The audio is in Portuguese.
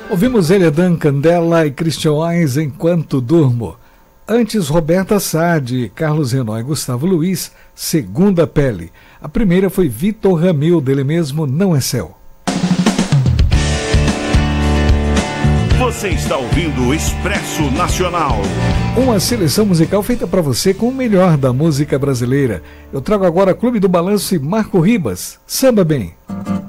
Ouvimos Eliadan Candela e Christian Wise, Enquanto Durmo. Antes, Roberta Sade, Carlos Renault e Gustavo Luiz, Segunda Pele. A primeira foi Vitor Ramil, dele mesmo, Não é Céu. Você está ouvindo o Expresso Nacional. Uma seleção musical feita para você com o melhor da música brasileira. Eu trago agora Clube do Balanço e Marco Ribas, Samba Bem.